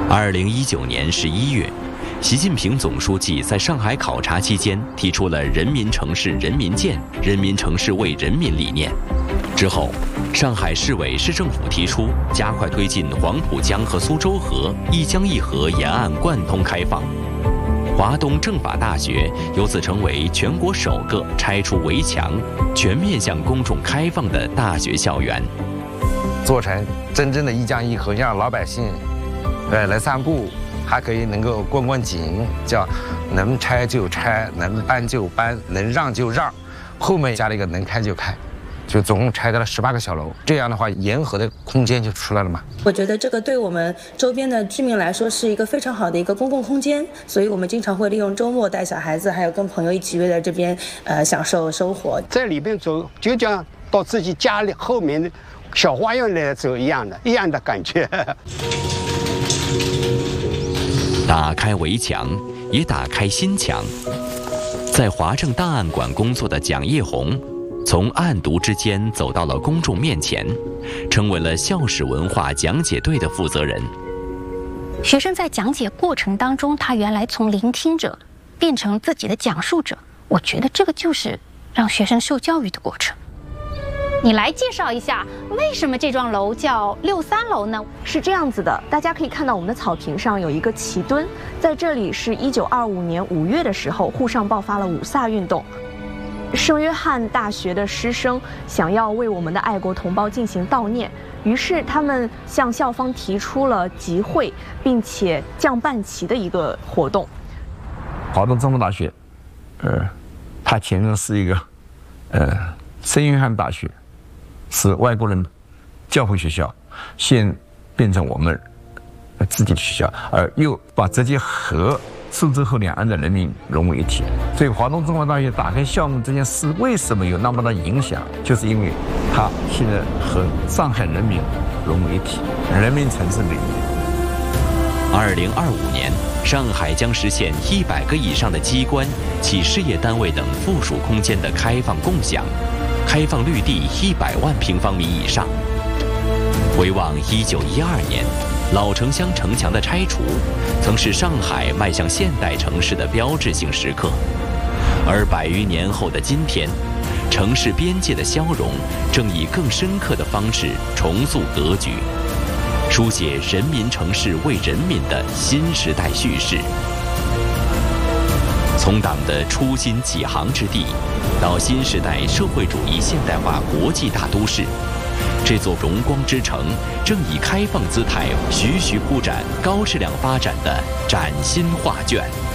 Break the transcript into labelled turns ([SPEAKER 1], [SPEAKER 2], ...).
[SPEAKER 1] 2019年11月，习近平总书记在上海考察期间提出了"人民城市人民建、人民城市为人民"理念。之后，上海市委市政府提出加快推进黄浦江和苏州河、一江一河沿岸贯通开放。华东政法大学由此成为全国首个拆除围墙、全面向公众开放的大学校园。
[SPEAKER 2] 做成真正的一江一河，让老百姓，来散步，还可以能够观光景，叫能拆就拆，能搬就搬，能让就让，后面加了一个能开就开。就总共拆掉了18个小楼，这样的话，沿河的空间就出来了嘛。
[SPEAKER 3] 我觉得这个对我们周边的居民来说是一个非常好的一个公共空间，所以我们经常会利用周末带小孩子，还有跟朋友一起约在这边，享受生活。
[SPEAKER 4] 在里边走，就像到自己家里后面的小花园来走一样的感觉。
[SPEAKER 1] 打开围墙，也打开心墙。在华政档案馆工作的蒋叶红，从案牍之间走到了公众面前，成为了校史文化讲解队的负责人。
[SPEAKER 5] 学生在讲解过程当中，他原来从聆听者变成自己的讲述者，我觉得这个就是让学生受教育的过程。
[SPEAKER 6] 你来介绍一下，为什么这幢楼叫63楼呢？
[SPEAKER 7] 是这样子的，大家可以看到我们的草坪上有一个旗墩，在这里是1925年5月的时候，沪上爆发了五卅运动。圣约翰大学的师生想要为我们的爱国同胞进行悼念，于是他们向校方提出了集会并且降半旗的一个活动。
[SPEAKER 8] 华东政法大学，它前身是一个圣约翰大学，是外国人教会学校，现变成我们自己的学校，而又把浙江和苏州河两岸的人民融为一体。所以华东政法大学打开校门这件事为什么有那么大的影响，就是因为它现在和上海人民融为一体，人民城市里。
[SPEAKER 1] 2025年，上海将实现100个以上的机关、企事业单位等附属空间的开放共享，开放绿地100万平方米以上。回望1912年，老城乡城墙的拆除，曾是上海迈向现代城市的标志性时刻。而100余年后的今天，城市边界的消融正以更深刻的方式重塑格局，书写人民城市为人民的新时代叙事。从党的初心启航之地，到新时代社会主义现代化国际大都市，这座荣光之城正以开放姿态徐徐铺展高质量发展的崭新画卷。